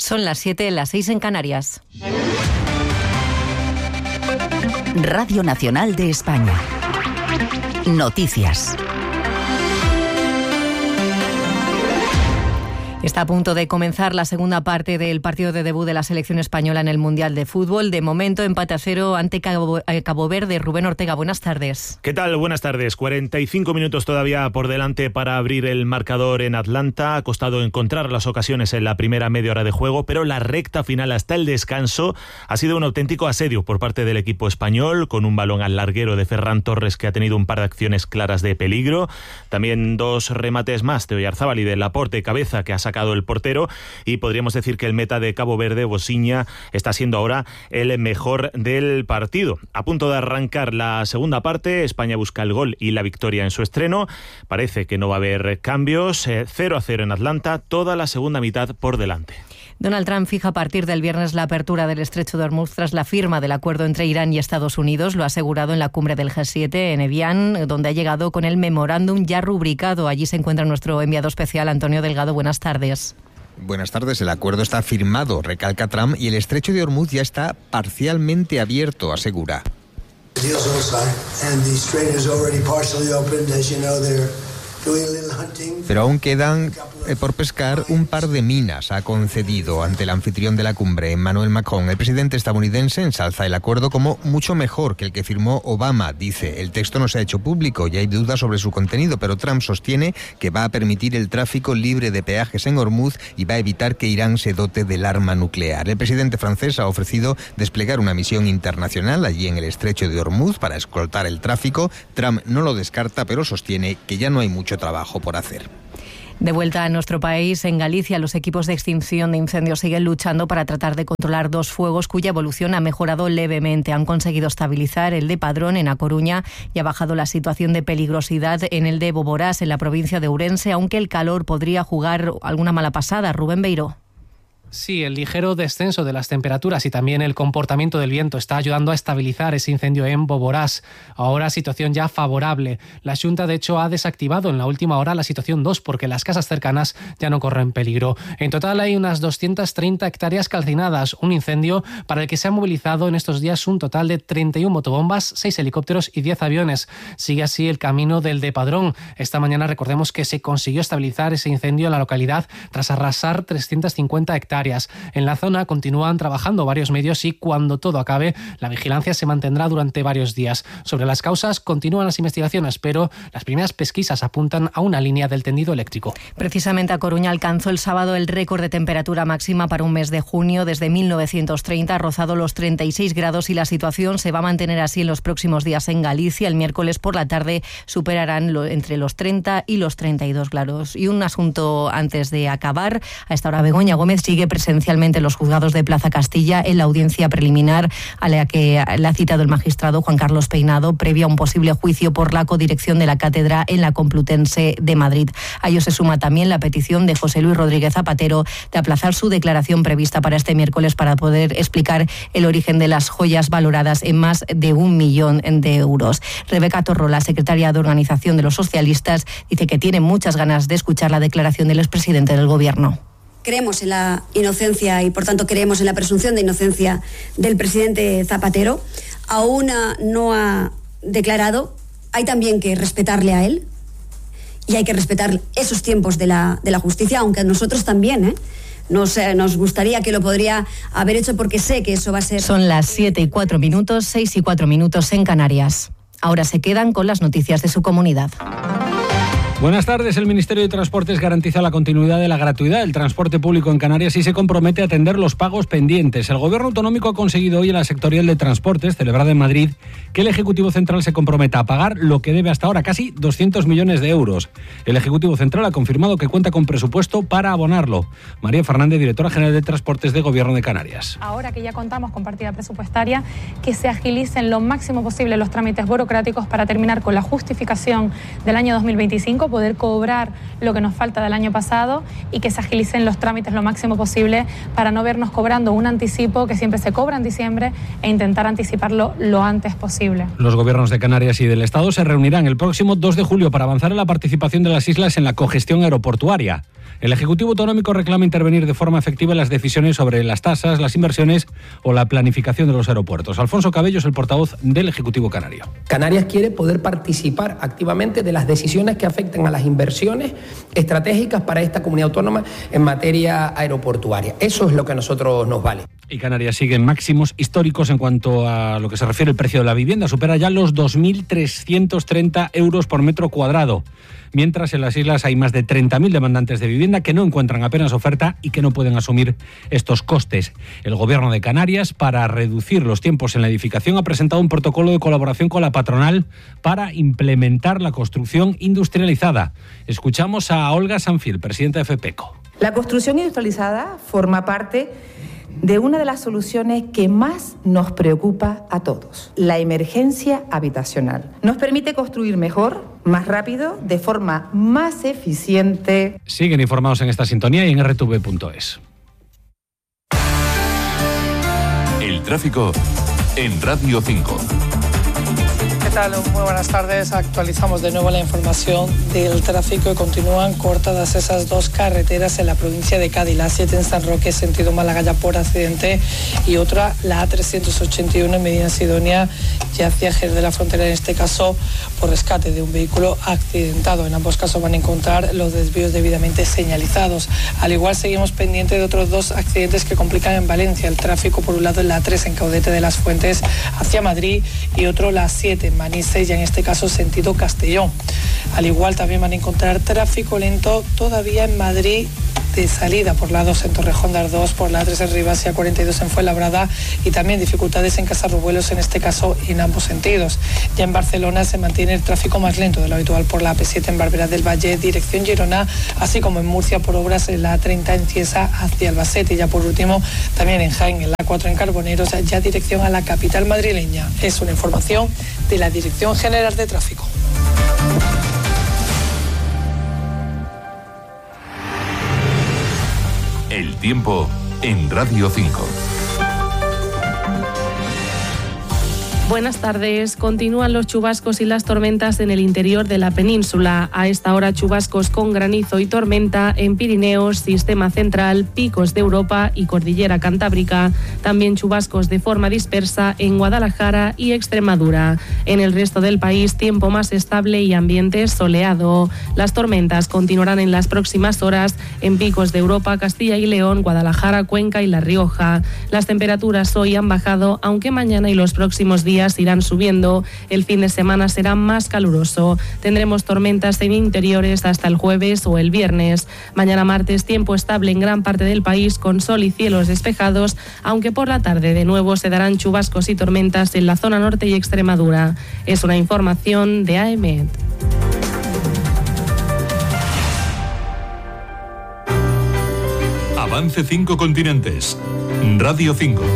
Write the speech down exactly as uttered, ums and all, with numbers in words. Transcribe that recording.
Son las siete, las seis en Canarias. Radio Nacional de España. Noticias. Está a punto de comenzar la segunda parte del partido de debut de la selección española en el Mundial de Fútbol. De momento, empate a cero ante Cabo, eh, Cabo Verde. Rubén Ortega, buenas tardes. ¿Qué tal? Buenas tardes. cuarenta y cinco minutos todavía por delante para abrir el marcador en Atlanta. Ha costado encontrar las ocasiones en la primera media hora de juego, pero la recta final hasta el descanso ha sido un auténtico asedio por parte del equipo español, con un balón al larguero de Ferran Torres, que ha tenido un par de acciones claras de peligro. También dos remates más de Oyarzábal y de Laporte, cabeza, que ha sacado el portero, y podríamos decir que el meta de Cabo Verde, Bosiña, está siendo ahora el mejor del partido. A punto de arrancar la segunda parte, España busca el gol y la victoria en su estreno. Parece que no va a haber cambios. cero a cero en Atlanta, toda la segunda mitad por delante. Donald Trump fija a partir del viernes la apertura del estrecho de Hormuz tras la firma del acuerdo entre Irán y Estados Unidos. Lo ha asegurado en la cumbre del G siete en Evian, donde ha llegado con el memorándum ya rubricado. Allí se encuentra nuestro enviado especial, Antonio Delgado. Buenas tardes. Buenas tardes. El acuerdo está firmado, recalca Trump, y el estrecho de Hormuz ya está parcialmente abierto, asegura. Pero aún quedan eh, por pescar un par de minas, ha concedido ante el anfitrión de la cumbre, Emmanuel Macron. El presidente estadounidense ensalza el acuerdo como mucho mejor que el que firmó Obama. Dice, el texto no se ha hecho público y hay dudas sobre su contenido, pero Trump sostiene que va a permitir el tráfico libre de peajes en Hormuz y va a evitar que Irán se dote del arma nuclear. El presidente francés ha ofrecido desplegar una misión internacional allí en el estrecho de Hormuz para escoltar el tráfico. Trump no lo descarta, pero sostiene que ya no hay mucho trabajo por hacer. De vuelta a nuestro país, en Galicia, los equipos de extinción de incendios siguen luchando para tratar de controlar dos fuegos cuya evolución ha mejorado levemente. Han conseguido estabilizar el de Padrón en A Coruña y ha bajado la situación de peligrosidad en el de Boborás, en la provincia de Ourense, aunque el calor podría jugar alguna mala pasada. Rubén Beiró. Sí, el ligero descenso de las temperaturas y también el comportamiento del viento está ayudando a estabilizar ese incendio en Boborás. Ahora situación ya favorable. La Xunta, de hecho, ha desactivado en la última hora la situación dos porque las casas cercanas ya no corren peligro. En total hay unas doscientas treinta hectáreas calcinadas, un incendio para el que se han movilizado en estos días un total de treinta y una motobombas, seis helicópteros y diez aviones. Sigue así el camino del de Padrón. Esta mañana recordemos que se consiguió estabilizar ese incendio en la localidad tras arrasar trescientas cincuenta hectáreas. En la zona continúan trabajando varios medios y cuando todo acabe, la vigilancia se mantendrá durante varios días. Sobre las causas continúan las investigaciones, pero las primeras pesquisas apuntan a una línea del tendido eléctrico. Precisamente A Coruña alcanzó el sábado el récord de temperatura máxima para un mes de junio desde mil novecientos treinta, ha rozado los treinta y seis grados y la situación se va a mantener así en los próximos días en Galicia. El miércoles por la tarde superarán lo, entre los treinta y los treinta y dos grados. Y un asunto antes de acabar. A esta hora Begoña Gómez sigue presencialmente en los juzgados de Plaza Castilla en la audiencia preliminar a la que le ha citado el magistrado Juan Carlos Peinado previa a un posible juicio por la codirección de la cátedra en la Complutense de Madrid. A ello se suma también la petición de José Luis Rodríguez Zapatero de aplazar su declaración prevista para este miércoles para poder explicar el origen de las joyas valoradas en más de un millón de euros. Rebeca Torro, la secretaria de Organización de los Socialistas, dice que tiene muchas ganas de escuchar la declaración del expresidente del Gobierno. Creemos en la inocencia y, por tanto, creemos en la presunción de inocencia del presidente Zapatero. Aún no ha declarado. Hay también que respetarle a él y hay que respetar esos tiempos de la, de la justicia, aunque a nosotros también, ¿eh? Nos, eh, nos gustaría que lo podría haber hecho porque sé que eso va a ser... Son las siete y cuatro minutos, seis y cuatro minutos en Canarias. Ahora se quedan con las noticias de su comunidad. Buenas tardes. El Ministerio de Transportes garantiza la continuidad de la gratuidad del transporte público en Canarias y se compromete a atender los pagos pendientes. El Gobierno autonómico ha conseguido hoy en la sectorial de transportes, celebrada en Madrid, que el Ejecutivo Central se comprometa a pagar lo que debe hasta ahora, casi doscientos millones de euros. El Ejecutivo Central ha confirmado que cuenta con presupuesto para abonarlo. María Fernández, directora general de Transportes de Gobierno de Canarias. Ahora que ya contamos con partida presupuestaria, que se agilicen lo máximo posible los trámites burocráticos para terminar con la justificación del año dos mil veinticinco, poder cobrar lo que nos falta del año pasado y que se agilicen los trámites lo máximo posible para no vernos cobrando un anticipo que siempre se cobra en diciembre e intentar anticiparlo lo antes posible. Los gobiernos de Canarias y del Estado se reunirán el próximo dos de julio para avanzar en la participación de las islas en la cogestión aeroportuaria. El Ejecutivo Autonómico reclama intervenir de forma efectiva en las decisiones sobre las tasas, las inversiones o la planificación de los aeropuertos. Alfonso Cabello es el portavoz del Ejecutivo Canario. Canarias quiere poder participar activamente de las decisiones que afecten a las inversiones estratégicas para esta comunidad autónoma en materia aeroportuaria. Eso es lo que a nosotros nos vale. Y Canarias sigue en máximos históricos en cuanto a lo que se refiere al precio de la vivienda. Supera ya los dos mil trescientos treinta euros por metro cuadrado. Mientras en las islas hay más de treinta mil demandantes de vivienda que no encuentran apenas oferta y que no pueden asumir estos costes. El Gobierno de Canarias, para reducir los tiempos en la edificación, ha presentado un protocolo de colaboración con la patronal para implementar la construcción industrializada. Escuchamos a Olga Sanfil, presidenta de FEPECO. La construcción industrializada forma parte de una de las soluciones que más nos preocupa a todos, la emergencia habitacional. Nos permite construir mejor, más rápido, de forma más eficiente. Siguen informados en esta sintonía y en erre te ve punto es. El tráfico en Radio cinco. ¿Qué tal? Muy buenas tardes. Actualizamos de nuevo la información del tráfico y continúan cortadas esas dos carreteras en la provincia de Cádiz. La siete en San Roque, sentido Málaga, ya por accidente, y otra, la A trescientos ochenta y uno en Medina Sidonia, ya hacia Jerez de la Frontera, en este caso por rescate de un vehículo accidentado. En ambos casos van a encontrar los desvíos debidamente señalizados. Al igual seguimos pendientes de otros dos accidentes que complican en Valencia el tráfico. Por un lado en la A tres en Caudete de las Fuentes hacia Madrid y otro la siete en Manises, ya en este caso sentido Castellón. Al igual también van a encontrar tráfico lento todavía en Madrid de salida por la dos en Torrejón de Ardoz, por la A tres en Rivas y A cuarenta y dos en Fuenlabrada, y también dificultades en Casarrubuelos, en este caso en ambos sentidos. Ya en Barcelona se mantiene el tráfico más lento de lo habitual por la A P siete en Barberá del Valle, dirección Girona, así como en Murcia por obras en la A treinta en Cieza hacia Albacete, y ya por último también en Jaén, en la A cuatro en Carboneros, ya dirección a la capital madrileña. Es una información de la Dirección General de Tráfico. El tiempo en Radio cinco. Buenas tardes. Continúan los chubascos y las tormentas en el interior de la península. A esta hora chubascos con granizo y tormenta en Pirineos, Sistema Central, Picos de Europa y Cordillera Cantábrica. También chubascos de forma dispersa en Guadalajara y Extremadura. En el resto del país, tiempo más estable y ambiente soleado. Las tormentas continuarán en las próximas horas en Picos de Europa, Castilla y León, Guadalajara, Cuenca y La Rioja. Las temperaturas hoy han bajado, aunque mañana y los próximos días irán subiendo. El fin de semana será más caluroso. Tendremos tormentas en interiores hasta el jueves o el viernes. Mañana martes, tiempo estable en gran parte del país con sol y cielos despejados, aunque por la tarde de nuevo se darán chubascos y tormentas en la zona norte y Extremadura. Es una información de A E M E T. Avance cinco continentes. Radio cinco.